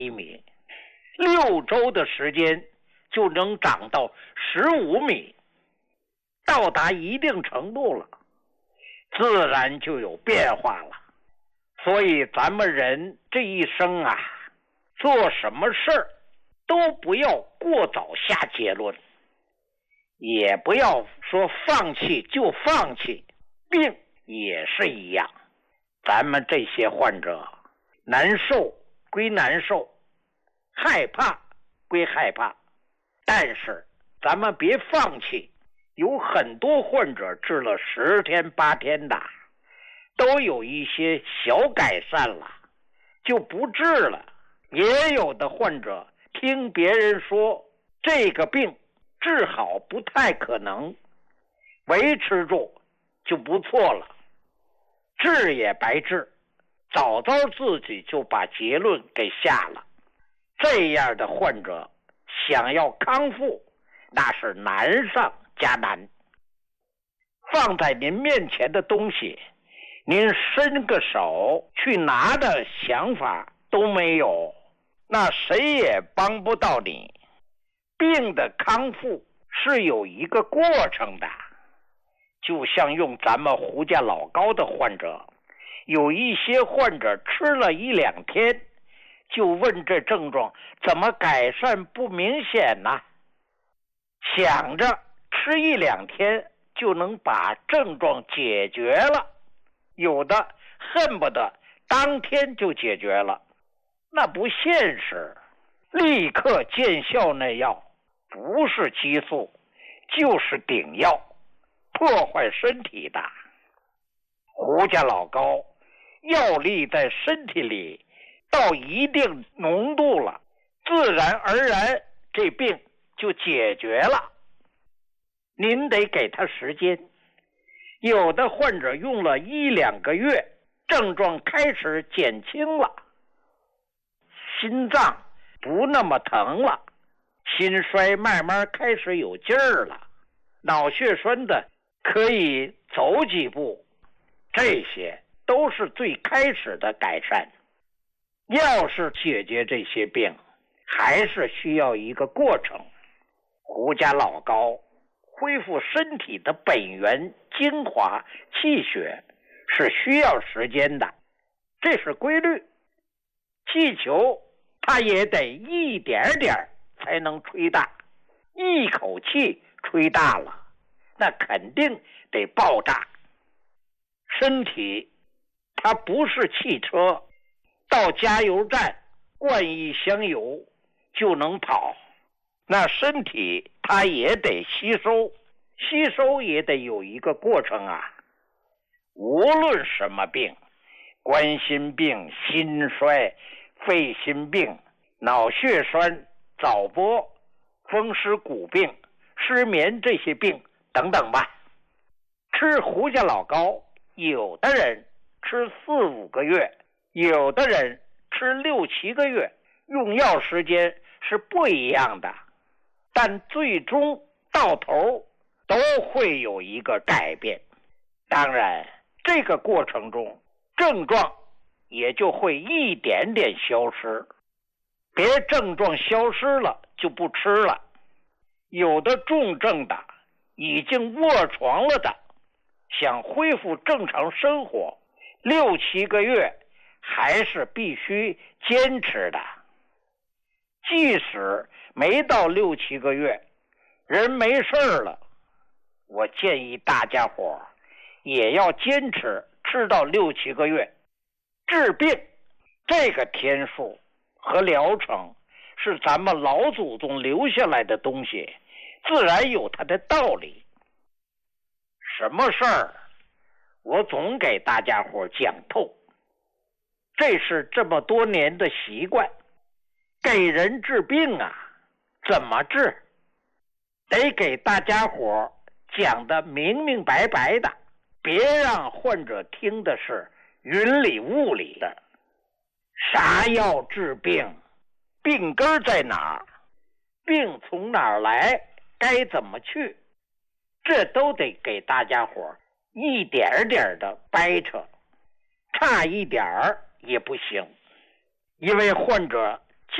米，6周的时间就能长到15米，到达一定程度了，自然就有变化了。所以咱们人这一生啊，做什么事儿都不要过早下结论，也不要说放弃就放弃。病也是一样，咱们这些患者难受归难受，害怕归害怕，但是咱们别放弃。有很多患者治了10天8天的，都有一些小改善了，就不治了。也有的患者听别人说这个病治好不太可能，维持住就不错了，治也白治，早早自己就把结论给下了。这样的患者想要康复，那是难上加难。放在您面前的东西，您伸个手去拿的想法都没有，那谁也帮不到你。病的康复是有一个过程的，就像用咱们胡家老高的患者，有一些患者吃了1、2天，就问这症状怎么改善不明显呢？想着吃1、2天就能把症状解决了，有的恨不得当天就解决了，那不现实。立刻见效那药不是激素就是顶药，破坏身体的。胡家老高药力在身体里到一定浓度了，自然而然这病就解决了。您得给他时间，有的患者用了1、2个月，症状开始减轻了，心脏不那么疼了，心衰慢慢开始有劲儿了，脑血栓的可以走几步，这些都是最开始的改善。要是解决这些病，还是需要一个过程。胡家老高恢复身体的本源精华气血是需要时间的，这是规律。气球它也得一点点才能吹大，一口气吹大了，那肯定得爆炸。身体它不是汽车，到加油站灌一箱油就能跑，那身体它也得吸收，吸收也得有一个过程啊。无论什么病，冠心病、心衰、肺心病、脑血栓、早搏、风湿骨病、失眠这些病等等吧，吃胡家老高，有的人吃4、5个月，有的人吃6、7个月，用药时间是不一样的，但最终到头都会有一个改变。当然这个过程中症状也就会一点点消失，别症状消失了就不吃了。有的重症的已经卧床了的，想恢复正常生活6、7个月还是必须坚持的。即使没到6、7个月，人没事了，我建议大家伙也要坚持吃到6、7个月。治病这个天数和疗程是咱们老祖宗留下来的东西，自然有它的道理。什么事儿我总给大家伙讲透，这是这么多年的习惯。给人治病啊，怎么治？得给大家伙讲得明明白白的，别让患者听的是云里雾里的。啥药治病？病根在哪儿？病从哪儿来？该怎么去？这都得给大家伙一点点的掰扯，差一点儿也不行。因为患者